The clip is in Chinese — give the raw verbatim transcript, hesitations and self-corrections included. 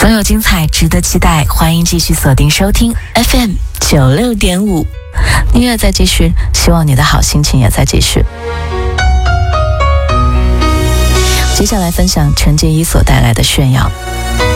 总有精彩值得期待，欢迎继续锁定收听 F M 九六点五，音乐在继续，希望你的好心情也在继续。接下来分享陈洁仪所带来的炫耀。